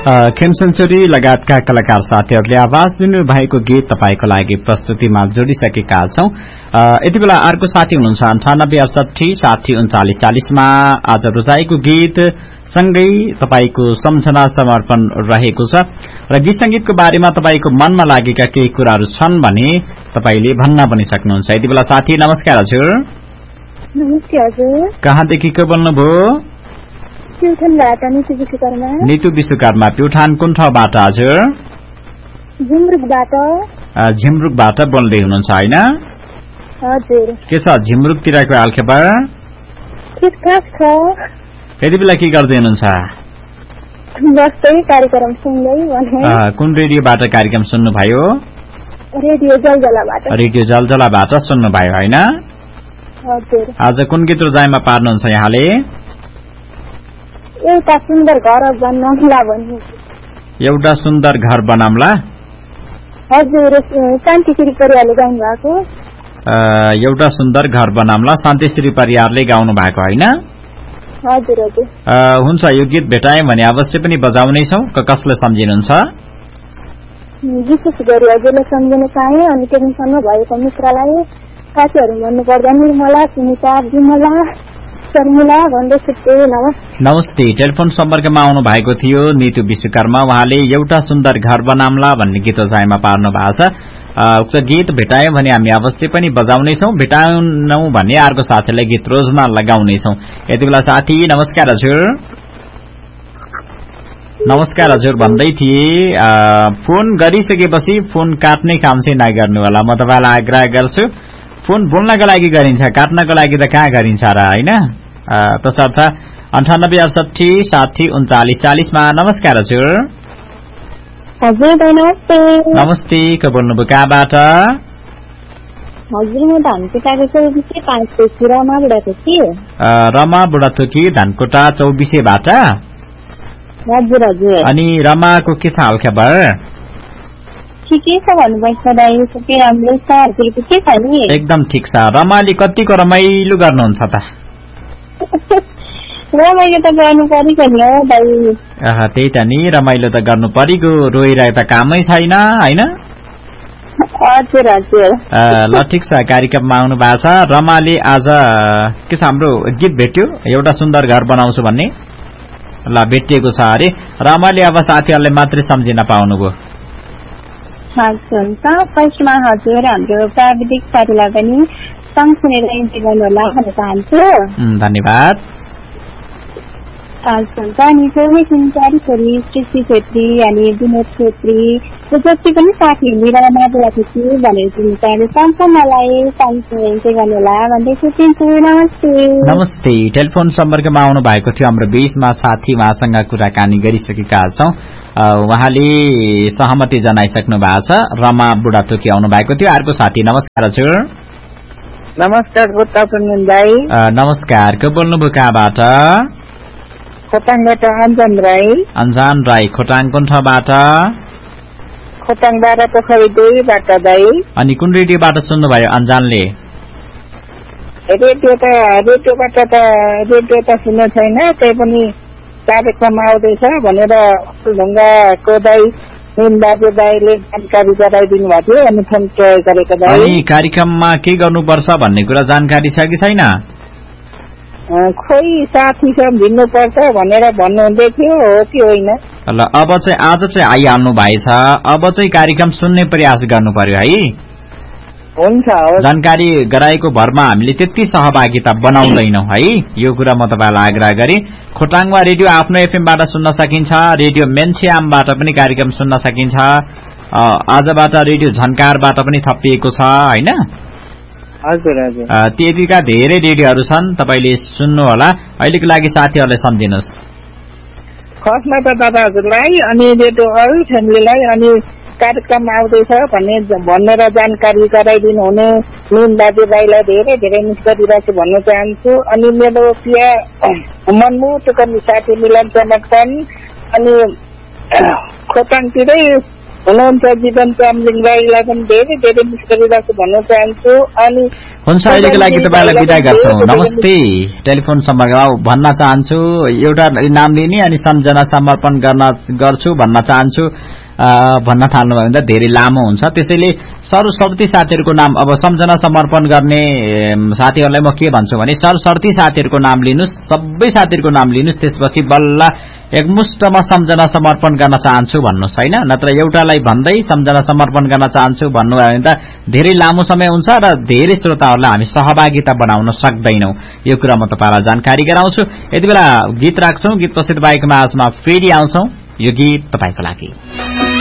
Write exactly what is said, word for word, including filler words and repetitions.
खेमसेन्चुरी लगायतका कलाकार साथीहरूले आवाज दिनुभएको गीत तपाईको लागि प्रस्तुतिमा जोडिसकेका छौं। यति बेला अर्को साथी हुनुहुन्छ अन्ठानब्बे अडसठी साठी उन्चालिस चालिसमा आज रोजाइको गीत सँगै तपाईको सम्झना समर्पण रहेको छ र गीत संगीतको बारेमा तपाईको मनमा लागेका केही कुराहरू छन् भने तपाईले भन्न पनि सक्नुहुन्छ। यति बेला साथी नमस्कार हजुर। नमस्ते हजुर। कहाँदेखि को बोल्नुभयो? प्युठानबाट नितु विश्वकर्मा। नितु विश्वकर्मा प्युठान कुन ठाउँबाट हजुर? झिमरुकबाट। झिमरुकबाट बोल्दै हुनुहुन्छ हैन? हजुर। के छ झिमरुकतिरको हालखबर? ठिकठाक छ। यति बेला के गर्दै हुनुहुन्छ? बस्दै कार्यक्रम सुन्दै भने। कुन रेडियोबाट कार्यक्रम सुन्नु भयो? रेडियो जलजलाबाट। रेडियो जलजलाबाट सुन्नु भयो हैन? हजुर। आज कुन गीत रोजाइमा पार्नुहुन्छ यहाँले? एउटा सुन्दर घर बनाउँला भन्नु। एउटा सुन्दर घर बनाउँला? हजुर, शान्तिश्री परियारले गाउनु भएको। एउटा सुन्दर घर बनाउँला शान्तिश्री परियारले गाउनु भएको हैन? हजुर हजुर। हुन्छ, यो गीत भेटाए भने अवश्य पनि बजाउने छौं। कसले सम्झिनुहुन्छ? विशेष गरी हजुरले सम्झिन चाहे अनि टेलिफोनमा भएको मित्रलाई, साथीहरू भन्नु पर्दा निर्मला, सुनिता, विमला, शर्मिला भन्दै छुट्टै नमस्ते। नमस्ते। टेलिफोन सम्पर्कमा आउनु भएको थियो नितु विश्वकर्मा, उहाँले एउटा सुन्दर घर बनाउँला भन्ने गीत रोजाइमा पार्नु भएको छ। उक्त गीत भेटायो भने हामी अवश्य पनि बजाउनेछौं, भेटाउनौ भने अर्को साथीलाई गीत रोज्न लगाउनेछौं। यति बेला साथी नमस्कार हजुर। नमस्कार हजुर भन्दै थिए। फोन गरिसकेपछि फोन काट्ने काम चाहिँ नगर्नु होला, म तपाईलाई आग्रह गर्छु। फोन बोल्नको लागि गरिन्छ, काट्नको लागि त कहाँ गरिन्छ र हैन? तसर्थ अन्ठानब्बे अडसठी साठी उन्चालिस चालिसमा नमस्कार हजुर। हजुर नमस्ते। नमस्ते, को बोल्नुभयो कहाँबाट? हजुर, म धानकोटाको चौबिसे पाँच रमा बुढाथोकी। रमा बुढाथोकी धानकोटा चौबिसेबाट? हजुर हजुर। अनि रमाको के छ हालखबर? ठिकै छ भन्नुपर्छ दाइ, सबै राम्रो छ। हजुरको के छ नि? एकदम ठिक छ। रमाले कतिको रमाइलो गर्नुहुन्छ त? रमाइलो त गर्नु परेको नि हो दाइ। त्यही त नि, रमाइलो त गर्नु परेको, रोइरहेको त कामै छैन हैन? हजुर हजुर। ल ठिक छ, कार्यक्रममा आउनु भएको छ। रमाले आज के छ हाम्रो गीत भेट्यो एउटा सुन्दर घर बनाउँछु भन्ने? ल भेटिएको छ अरे। रमाले अब साथीहरूले मात्रै सम्झिन पाउनुभयो। हुन्छ, फर्स्टमा हजुर हाम्रो प्राविधिक साथीलाई पनि सङ्ग सुनेर इन्जोय गर्नु होला भन्न चाहन्छु। धन्यवाद। हुन्छ, अनि सबै सुनचारी छोरी सृष्टि छेत्री अनि विनोद छेत्री र जति पनि साथीहरू मिलेर नबोलाएको भनेर सुन्नु चाहन्छु, सम्पूर्णलाई सङ्ग सुनेर इन्जोय गर्नु होला भन्दै सोचिन्छु। नमस्ते। नमस्ते। टेलिफोन सम्पर्कमा आउनु भएको थियो हाम्रो बीचमा साथी, उहाँसँग कुराकानी गरिसकेका छौं। उहाँले सहमति जनाइसक्नु भएको छ। रमा बुढाथोकी आउनु भएको थियो। अर्को साथी नमस्कार हजुर। नमस्कार, गुड आफ्टरनुन दाइ। नमस्कार, को बोल्नुभयो कहाँबाट? खोटाङबाट अन्जान राई। अन्जान राई, खोटाङ कुन ठाउँबाट? खोटाङ बाह्र पोखरी दुईबाट दाइ। अनि कुन रेडियोबाट सुन्नुभयो अन्जानले? रेडियो त रेडियोबाट त रेडियो त सुन्नु छैन, त्यही पनि कार्यक्रम आउँदैछ भनेर ढुङ्गाको दाइ निम बाबु दाइले जानकारी गराइदिनु भएको थियो अनि फोन गरेको दाइ। अनि कार्यक्रममा के गर्नुपर्छ भन्ने कुरा जानकारी छ कि छैन? खोइ साथी सम्झिनु पर्छ भनेर भन्नुहुँदै थियो, हो कि होइन? ल अब चाहिँ आज चाहिँ आइहाल्नु भएछ, अब चाहिँ कार्यक्रम सुन्ने प्रयास गर्नु पर्यो है। हुन्छ, जानकारी गराएको भरमा हामीले त्यति सहभागिता बनाउँदैनौं है, यो कुरा म तपाईलाई आग्रह गरे। खोटाङमा रेडियो आफ्नो एफएमबाट सुन्न सकिन्छ, रेडियो मेन्सियामबाट पनि कार्यक्रम सुन्न सकिन्छ, आजबाट रेडियो झन्कारबाट पनि थपिएको छ हैन? हजुर हजुर। त्यतिका धेरै रेडियोहरू छन्, तपाईले सुन्नु होला। अहिलेको लागि साथीहरूलाई सम्झिनुहोस्। खसमा त दादा हजुरलाई अनि रेडियो अल फ्यामिलीलाई अनि कार्यक्रम आउँदैछ भन्ने भनेर जानकारी गराइदिनु हुने निम दाजुभाइलाई धेरै धेरै मिस गरिरहेको भन्न चाहन्छु। अनि मेरो प्रिय मनमुटुको साथी मिलन चमकन अनि खोटाङतिरै हुनुहुन्छ जीवन चामलिङ राईलाई पनि धेरै धेरै मिस गरिरहेको भन्न चाहन्छु। अनि हुन्छ, अहिलेको लागि तपाईँलाई बिदा गर्छौँ। नमस्ते। टेलिफोन सम्पर्कमा भन्न चाहन्छु, एउटा नाम लिने अनि सम्झना समर्पण गर्न गर्छु भन्न चाहन्छु भन्न थाल्नुभयो भने त धेरै लामो हुन्छ। त्यसैले सर्वसर्ती साथीहरूको नाम, अब सम्झना समर्पण गर्ने साथीहरूलाई म के भन्छु भने सर्वसर्ती साथीहरूको नाम लिनुहोस्, सबै साथीहरूको नाम लिनुहोस्, त्यसपछि बल्ल एकमुष्टमा सम्झना समर्पण गर्न चाहन्छु भन्नुहोस् होइन। नत्र एउटालाई भन्दै सम्झना समर्पण गर्न चाहन्छु भन्नुभयो भने त धेरै लामो समय हुन्छ र धेरै श्रोताहरूलाई हामी सहभागिता बनाउन सक्दैनौं। यो कुरा म तपाईँलाई जानकारी गराउँछु। यति बेला गीत राख्छौं, गीत पछि तपाईँको माझमा फेरि आउँछौं। यो गीत तपाईँको लागि।